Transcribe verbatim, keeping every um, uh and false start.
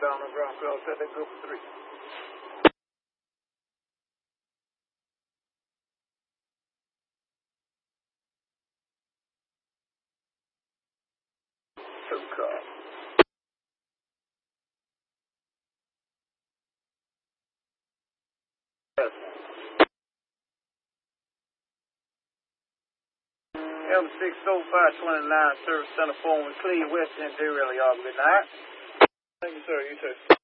down on ground clear. I'll set that group of three. Two cars. Yes. M six oh five twenty-nine, Service Center, phone with Cleve West, and they really are. Good night. Thank you, sir. You too.